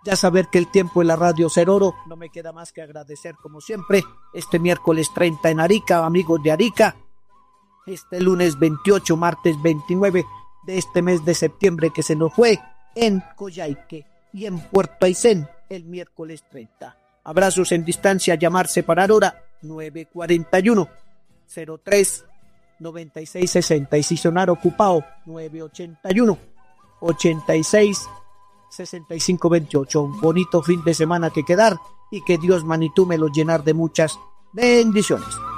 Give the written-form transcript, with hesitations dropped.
Ya saber que el tiempo en la radio ser oro, no me queda más que agradecer como siempre este miércoles 30 en Arica, amigos de Arica, este lunes 28, martes 29 de este mes de septiembre que se nos fue en Coyhaique y en Puerto Aysén el miércoles 30. Abrazos en distancia, llamar, separar hora 941 03 96 60 y si sonar ocupado 981 86 6528. Un bonito fin de semana que quedar y que Dios, Manitú, me lo llenar de muchas bendiciones.